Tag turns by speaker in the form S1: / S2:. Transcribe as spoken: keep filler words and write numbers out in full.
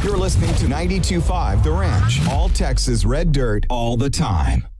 S1: You're listening to ninety-two point five The Ranch. All Texas Red Dirt all the time.